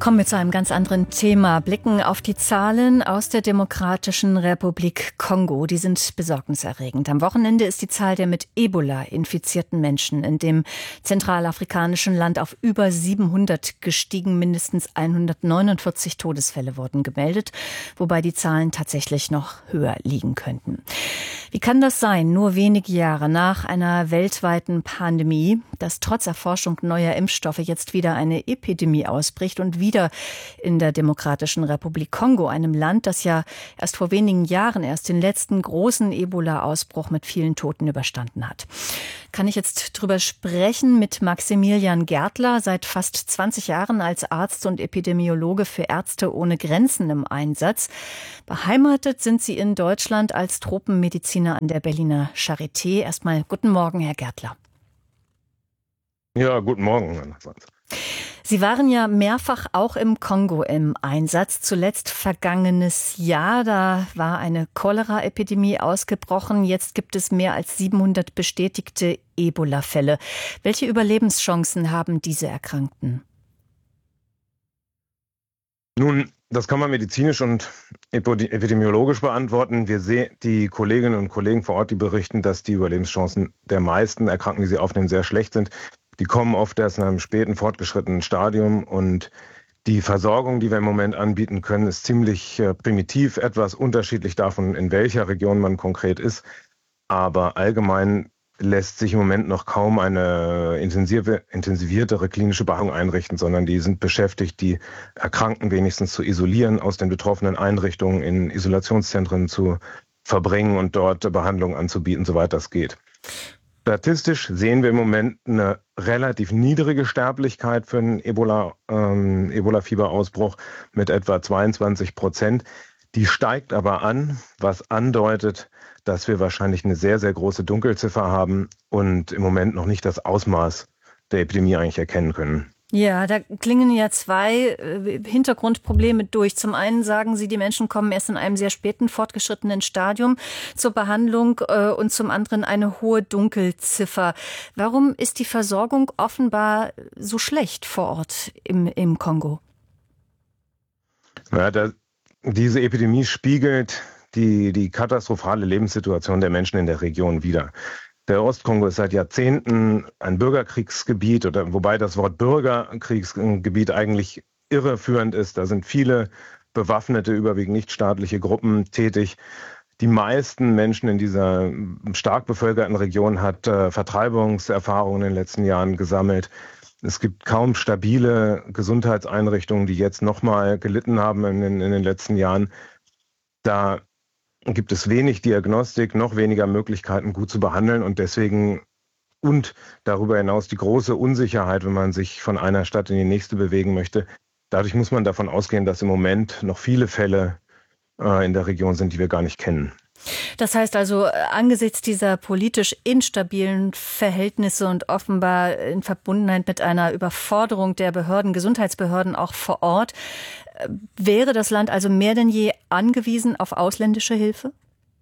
Kommen wir zu einem ganz anderen Thema. Blicken auf die Zahlen aus der Demokratischen Republik Kongo. Die sind besorgniserregend. Am Wochenende ist die Zahl der mit Ebola infizierten Menschen in dem zentralafrikanischen Land auf über 700 gestiegen. Mindestens 149 Todesfälle wurden gemeldet, wobei die Zahlen tatsächlich noch höher liegen könnten. Wie kann das sein, nur wenige Jahre nach einer weltweiten Pandemie, dass trotz Erforschung neuer Impfstoffe jetzt wieder eine Epidemie ausbricht und wieder in der Demokratischen Republik Kongo, einem Land, das ja erst vor wenigen Jahren erst den letzten großen Ebola-Ausbruch mit vielen Toten überstanden hat? Kann ich jetzt drüber sprechen mit Maximilian Gärtler, seit fast 20 Jahren als Arzt und Epidemiologe für Ärzte ohne Grenzen im Einsatz. Beheimatet sind Sie in Deutschland als Tropenmediziner an der Berliner Charité. Erstmal guten Morgen, Herr Gärtler. Ja, guten Morgen. Sie waren ja mehrfach auch im Kongo im Einsatz. Zuletzt vergangenes Jahr, da war eine Cholera-Epidemie ausgebrochen. Jetzt gibt es mehr als 700 bestätigte Ebola-Fälle. Welche Überlebenschancen haben diese Erkrankten? Nun, das kann man medizinisch und epidemiologisch beantworten. Wir sehen die Kolleginnen und Kollegen vor Ort, die berichten, dass die Überlebenschancen der meisten Erkrankten, die sie aufnehmen, sehr schlecht sind. Die kommen oft erst in einem späten, fortgeschrittenen Stadium und die Versorgung, die wir im Moment anbieten können, ist ziemlich primitiv, etwas unterschiedlich davon, in welcher Region man konkret ist. Aber allgemein lässt sich im Moment noch kaum eine intensiviertere klinische Behandlung einrichten, sondern die sind beschäftigt, die Erkrankten wenigstens zu isolieren, aus den betroffenen Einrichtungen in Isolationszentren zu verbringen und dort Behandlung anzubieten, soweit das geht. Statistisch sehen wir im Moment eine relativ niedrige Sterblichkeit für einen Ebola-Fieber-Ausbruch mit etwa 22%. Die steigt aber an, was andeutet, dass wir wahrscheinlich eine sehr, sehr große Dunkelziffer haben und im Moment noch nicht das Ausmaß der Epidemie eigentlich erkennen können. Ja, da klingen ja zwei Hintergrundprobleme durch. Zum einen sagen Sie, die Menschen kommen erst in einem sehr späten, fortgeschrittenen Stadium zur Behandlung und zum anderen eine hohe Dunkelziffer. Warum ist die Versorgung offenbar so schlecht vor Ort im Kongo? Ja, diese Epidemie spiegelt die katastrophale Lebenssituation der Menschen in der Region wider. Der Ostkongo ist seit Jahrzehnten ein Bürgerkriegsgebiet, wobei das Wort Bürgerkriegsgebiet eigentlich irreführend ist. Da sind viele bewaffnete, überwiegend nichtstaatliche Gruppen tätig. Die meisten Menschen in dieser stark bevölkerten Region hat Vertreibungserfahrungen in den letzten Jahren gesammelt. Es gibt kaum stabile Gesundheitseinrichtungen, die jetzt nochmal gelitten haben in den letzten Jahren. Da gibt es wenig Diagnostik, noch weniger Möglichkeiten, gut zu behandeln und deswegen und darüber hinaus die große Unsicherheit, wenn man sich von einer Stadt in die nächste bewegen möchte. Dadurch muss man davon ausgehen, dass im Moment noch viele Fälle in der Region sind, die wir gar nicht kennen. Das heißt also, angesichts dieser politisch instabilen Verhältnisse und offenbar in Verbundenheit mit einer Überforderung der Behörden, Gesundheitsbehörden auch vor Ort, wäre das Land also mehr denn je angewiesen auf ausländische Hilfe?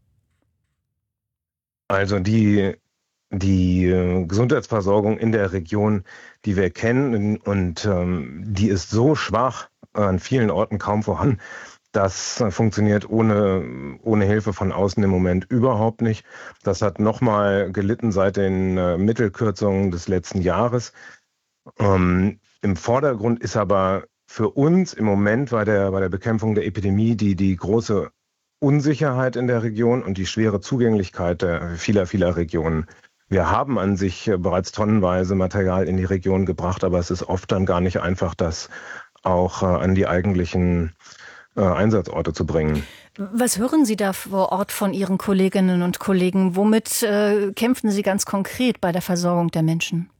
Also die Gesundheitsversorgung in der Region, die wir kennen und die ist so schwach, an vielen Orten kaum vorhanden. Das funktioniert ohne Hilfe von außen im Moment überhaupt nicht. Das hat nochmal gelitten seit den Mittelkürzungen des letzten Jahres. Im Vordergrund ist aber für uns im Moment bei der Bekämpfung der Epidemie die große Unsicherheit in der Region und die schwere Zugänglichkeit vieler Regionen. Wir haben an sich bereits tonnenweise Material in die Region gebracht, aber es ist oft dann gar nicht einfach, das auch an die eigentlichen Einsatzorte zu bringen. Was hören Sie da vor Ort von Ihren Kolleginnen und Kollegen? Womit kämpfen Sie ganz konkret bei der Versorgung der Menschen?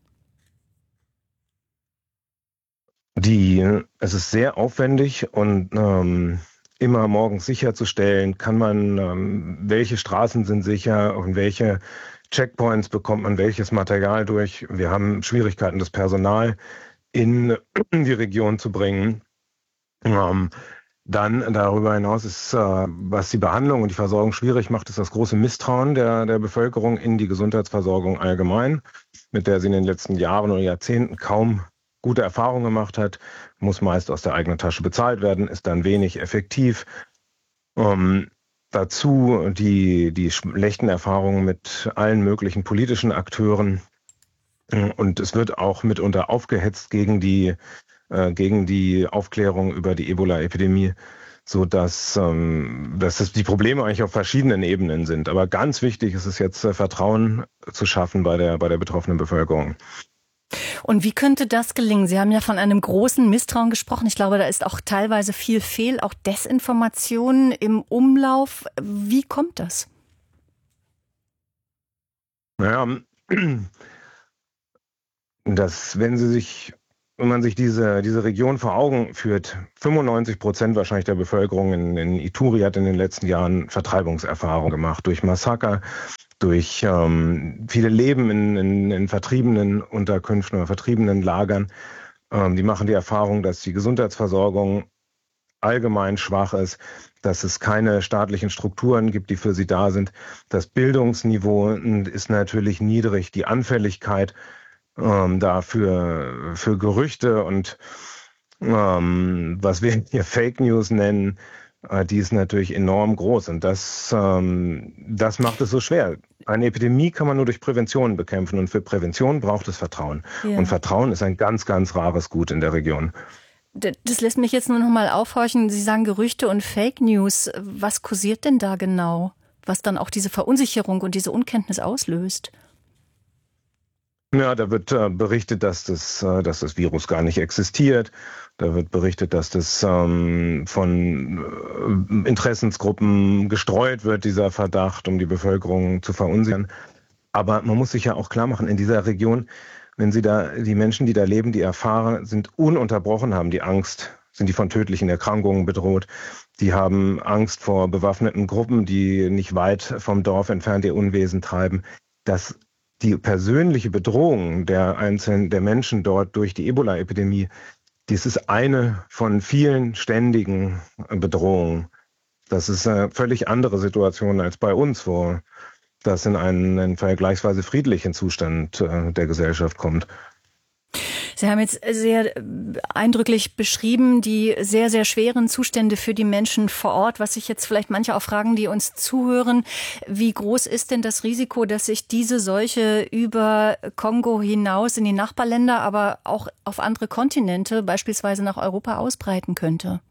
Es ist sehr aufwendig und immer morgens sicherzustellen, welche Straßen sind sicher und welche Checkpoints bekommt man welches Material durch. Wir haben Schwierigkeiten, das Personal in die Region zu bringen. Dann darüber hinaus ist, was die Behandlung und die Versorgung schwierig macht, ist das große Misstrauen der Bevölkerung in die Gesundheitsversorgung allgemein, mit der sie in den letzten Jahren oder Jahrzehnten kaum gute Erfahrungen gemacht hat, muss meist aus der eigenen Tasche bezahlt werden, ist dann wenig effektiv. Dazu die schlechten Erfahrungen mit allen möglichen politischen Akteuren. Und es wird auch mitunter aufgehetzt gegen die Aufklärung über die Ebola-Epidemie, so dass die Probleme eigentlich auf verschiedenen Ebenen sind. Aber ganz wichtig ist es jetzt, Vertrauen zu schaffen bei der betroffenen Bevölkerung. Und wie könnte das gelingen? Sie haben ja von einem großen Misstrauen gesprochen. Ich glaube, da ist auch teilweise viel auch Desinformation im Umlauf. Wie kommt das? Naja, wenn man sich diese Region vor Augen führt, 95% wahrscheinlich der Bevölkerung in Ituri hat in den letzten Jahren Vertreibungserfahrung gemacht durch Massaker, durch viele Leben in vertriebenen Unterkünften oder vertriebenen Lagern. Die machen die Erfahrung, dass die Gesundheitsversorgung allgemein schwach ist, dass es keine staatlichen Strukturen gibt, die für sie da sind. Das Bildungsniveau ist natürlich niedrig, die Anfälligkeit für Gerüchte und was wir hier Fake News nennen, die ist natürlich enorm groß und das macht es so schwer. Eine Epidemie kann man nur durch Prävention bekämpfen und für Prävention braucht es Vertrauen. Ja. Und Vertrauen ist ein ganz, ganz rares Gut in der Region. Das lässt mich jetzt nur noch mal aufhorchen. Sie sagen Gerüchte und Fake News. Was kursiert denn da genau, was dann auch diese Verunsicherung und diese Unkenntnis auslöst? Ja, da wird berichtet, dass das Virus gar nicht existiert. Da wird berichtet, dass das von Interessensgruppen gestreut wird, dieser Verdacht, um die Bevölkerung zu verunsichern. Aber man muss sich ja auch klar machen, in dieser Region, wenn die Menschen, die da leben, die erfahren, sind ununterbrochen, haben die Angst, sind die von tödlichen Erkrankungen bedroht. Die haben Angst vor bewaffneten Gruppen, die nicht weit vom Dorf entfernt ihr Unwesen treiben. Die persönliche Bedrohung der Menschen dort durch die Ebola-Epidemie, dies ist eine von vielen ständigen Bedrohungen. Das ist eine völlig andere Situation als bei uns, wo das in einen vergleichsweise friedlichen Zustand der Gesellschaft kommt. Sie haben jetzt sehr eindrücklich beschrieben, die sehr, sehr schweren Zustände für die Menschen vor Ort. Was sich jetzt vielleicht manche auch fragen, die uns zuhören, wie groß ist denn das Risiko, dass sich diese Seuche über Kongo hinaus in die Nachbarländer, aber auch auf andere Kontinente, beispielsweise nach Europa, ausbreiten könnte?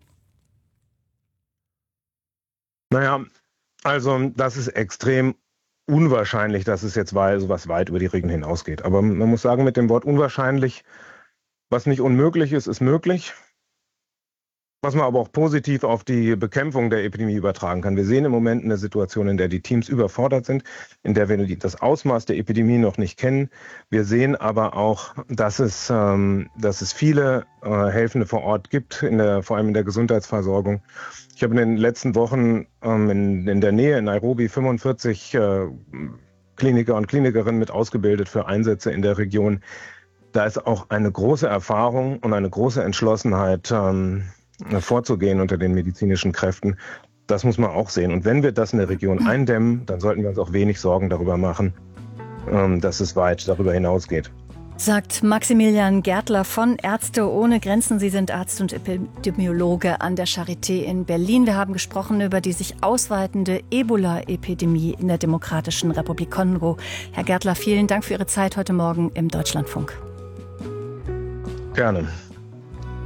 Naja, also das ist extrem unwahrscheinlich, dass es jetzt sowas weit über die Region hinausgeht. Aber man muss sagen, mit dem Wort unwahrscheinlich, was nicht unmöglich ist, ist möglich. Was man aber auch positiv auf die Bekämpfung der Epidemie übertragen kann. Wir sehen im Moment eine Situation, in der die Teams überfordert sind, in der wir das Ausmaß der Epidemie noch nicht kennen. Wir sehen aber auch, dass es viele Helfende vor Ort gibt, vor allem in der Gesundheitsversorgung. Ich habe in den letzten Wochen in der Nähe in Nairobi 45 Kliniker und Klinikerinnen mit ausgebildet für Einsätze in der Region. Da ist auch eine große Erfahrung und eine große Entschlossenheit vorzugehen unter den medizinischen Kräften. Das muss man auch sehen. Und wenn wir das in der Region eindämmen, dann sollten wir uns auch wenig Sorgen darüber machen, dass es weit darüber hinausgeht. Sagt Maximilian Gärtler von Ärzte ohne Grenzen. Sie sind Arzt und Epidemiologe an der Charité in Berlin. Wir haben gesprochen über die sich ausweitende Ebola-Epidemie in der Demokratischen Republik Kongo. Herr Gärtler, vielen Dank für Ihre Zeit heute Morgen im Deutschlandfunk. Gerne.